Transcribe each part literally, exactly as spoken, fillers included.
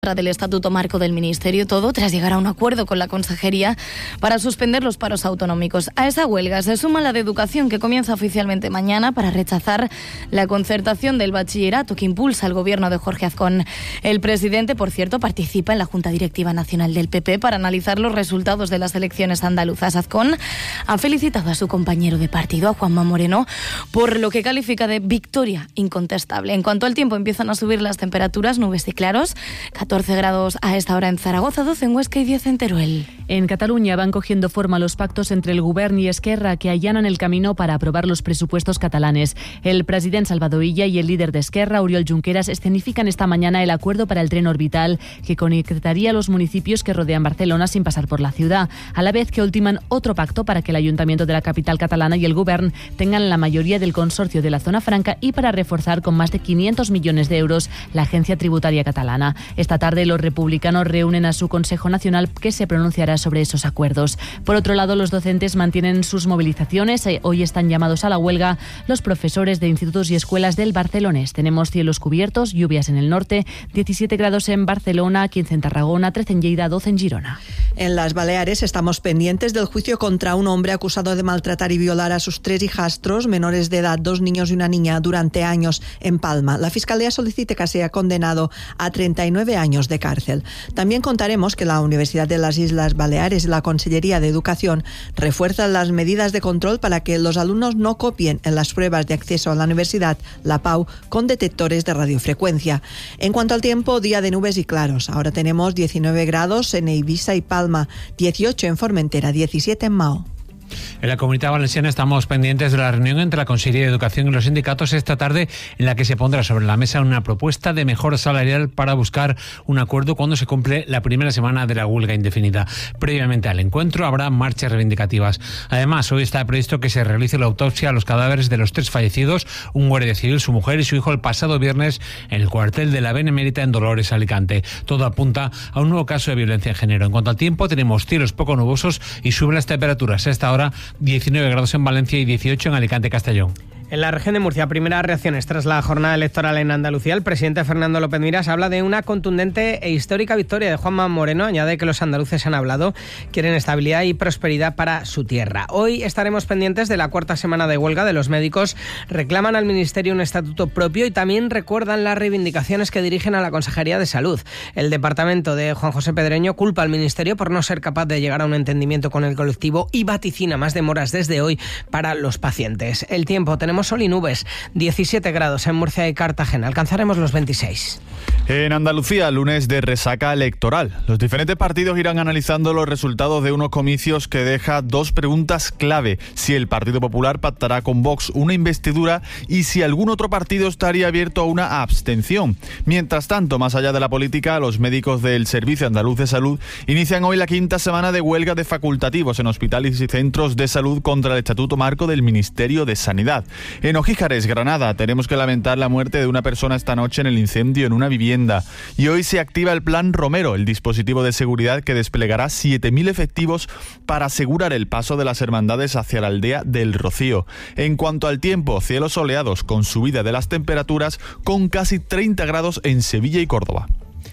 del Estatuto Marco del Ministerio, todo tras llegar a un acuerdo con la Consejería para suspender los paros autonómicos. A esa huelga se suma la de Educación, que comienza oficialmente mañana para rechazar la concertación del bachillerato que impulsa el gobierno de Jorge Azcón. El presidente, por cierto, participa en la Junta Directiva Nacional del P P para analizar los resultados de las elecciones andaluzas. Azcón ha felicitado a su compañero de partido, a Juanma Moreno, por lo que califica de victoria incontestable. En cuanto al tiempo, empiezan a subir las temperaturas, nubes y claros, catorce grados a esta hora en Zaragoza, doce en Huesca y diez en Teruel. En Cataluña van cogiendo forma los pactos entre el Govern y Esquerra, que allanan el camino para aprobar los presupuestos catalanes. El presidente Salvador Illa y el líder de Esquerra, Oriol Junqueras, escenifican esta mañana el acuerdo para el tren orbital que conectaría los municipios que rodean Barcelona sin pasar por la ciudad, a la vez que ultiman otro pacto para que el Ayuntamiento de la capital catalana y el Govern tengan la mayoría del consorcio de la Zona Franca y para reforzar con más de quinientos millones de euros la agencia tributaria catalana. Esta tarde los republicanos reúnen a su Consejo Nacional, que se pronunciará sobre esos acuerdos. Por otro lado, los docentes mantienen sus movilizaciones. Hoy están llamados a la huelga los profesores de institutos y escuelas del Barcelonés. Tenemos cielos cubiertos, lluvias en el norte, diecisiete grados en Barcelona, quince en Tarragona, trece en Lleida, doce en Girona. En las Baleares estamos pendientes del juicio contra un hombre acusado de maltratar y violar a sus tres hijastros menores de edad, dos niños y una niña, durante años en Palma. La Fiscalía solicita que sea condenado a treinta y nueve años de cárcel. También contaremos que la Universidad de las Islas Baleares y la Consellería de Educación refuerzan las medidas de control para que los alumnos no copien en las pruebas de acceso a la universidad, la Pau, con detectores de radiofrecuencia. En cuanto al tiempo, día de nubes y claros. Ahora tenemos diecinueve grados en Eivissa y Palma, dieciocho en Formentera, diecisiete en Mao. En la Comunidad Valenciana estamos pendientes de la reunión entre la Consellería de Educación y los sindicatos esta tarde, en la que se pondrá sobre la mesa una propuesta de mejora salarial para buscar un acuerdo cuando se cumple la primera semana de la huelga indefinida. Previamente al encuentro habrá marchas reivindicativas. Además, hoy está previsto que se realice la autopsia a los cadáveres de los tres fallecidos, un guardia civil, su mujer y su hijo, el pasado viernes en el cuartel de la Benemérita en Dolores, Alicante. Todo apunta a un nuevo caso de violencia en género. En cuanto al tiempo, tenemos cielos poco nubosos y suben las temperaturas. A esta hora diecinueve grados en Valencia y dieciocho en Alicante, Castellón. En la región de Murcia, primeras reacciones tras la jornada electoral en Andalucía. El presidente Fernando López Miras habla de una contundente e histórica victoria de Juanma Moreno. Añade que los andaluces han hablado, quieren estabilidad y prosperidad para su tierra. Hoy estaremos pendientes de la cuarta semana de huelga de los médicos. Reclaman al Ministerio un estatuto propio y también recuerdan las reivindicaciones que dirigen a la Consejería de Salud. El departamento de Juan José Pedreño culpa al Ministerio por no ser capaz de llegar a un entendimiento con el colectivo y vaticina más demoras desde hoy para los pacientes. El tiempo, tenemos sol y nubes, diecisiete grados en Murcia y Cartagena, alcanzaremos los veintiséis. En Andalucía, lunes de resaca electoral. Los diferentes partidos irán analizando los resultados de unos comicios que deja dos preguntas clave: si el Partido Popular pactará con Vox una investidura y si algún otro partido estaría abierto a una abstención. Mientras tanto, más allá de la política, los médicos del Servicio Andaluz de Salud inician hoy la quinta semana de huelga de facultativos en hospitales y centros de salud contra el Estatuto Marco del Ministerio de Sanidad. En Ojíjares, Granada, tenemos que lamentar la muerte de una persona esta noche en el incendio en una vivienda. Y hoy se activa el Plan Romero, el dispositivo de seguridad que desplegará siete mil efectivos para asegurar el paso de las hermandades hacia la aldea del Rocío. En cuanto al tiempo, cielos soleados con subida de las temperaturas, con casi treinta grados en Sevilla y Córdoba.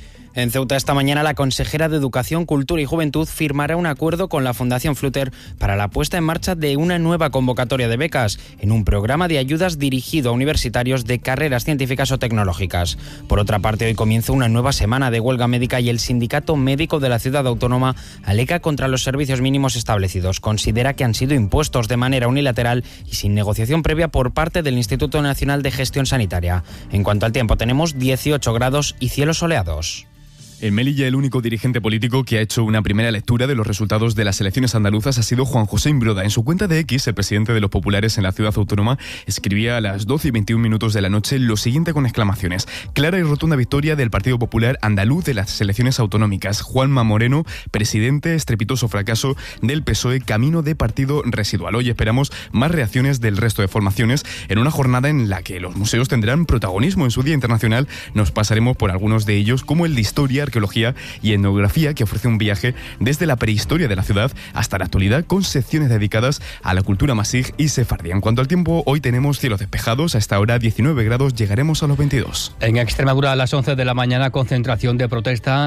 En Ceuta esta mañana la consejera de Educación, Cultura y Juventud firmará un acuerdo con la Fundación Flutter para la puesta en marcha de una nueva convocatoria de becas en un programa de ayudas dirigido a universitarios de carreras científicas o tecnológicas. Por otra parte, hoy comienza una nueva semana de huelga médica y el Sindicato Médico de la Ciudad Autónoma alega contra los servicios mínimos establecidos. Considera que han sido impuestos de manera unilateral y sin negociación previa por parte del Instituto Nacional de Gestión Sanitaria. En cuanto al tiempo, tenemos dieciocho grados y cielos soleados. En Melilla, el único dirigente político que ha hecho una primera lectura de los resultados de las elecciones andaluzas ha sido Juan José Imbroda. En su cuenta de X, el presidente de los populares en la ciudad autónoma escribía a las doce y veintiún minutos de la noche lo siguiente con exclamaciones: clara y rotunda victoria del Partido Popular andaluz de las elecciones autonómicas. Juanma Moreno, presidente, estrepitoso fracaso del P S O E, camino de partido residual. Hoy esperamos más reacciones del resto de formaciones en una jornada en la que los museos tendrán protagonismo. En su Día Internacional nos pasaremos por algunos de ellos, como el de Historia, arqueología y etnografía que ofrece un viaje desde la prehistoria de la ciudad hasta la actualidad, con secciones dedicadas a la cultura masij y sefardí. En cuanto al tiempo, hoy tenemos cielos despejados, a esta hora diecinueve grados, llegaremos a los veintidós. En Extremadura a las once de la mañana, concentración de protesta